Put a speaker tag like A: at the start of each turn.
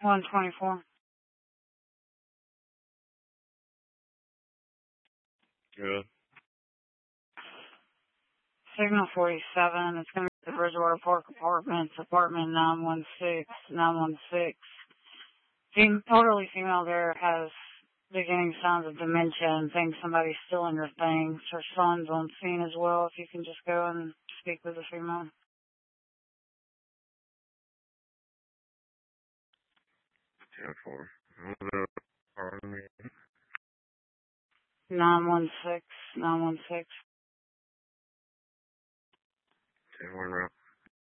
A: 124.
B: Good.
A: Signal 47. It's going to be the Bridgewater Park Apartments, apartment 916. Elderly female there has beginning signs of dementia and thinks somebody's stealing her things. Her son's on scene as well. If you can just go and speak with the female.
B: 10-4.
A: 916.
B: 10-1 route.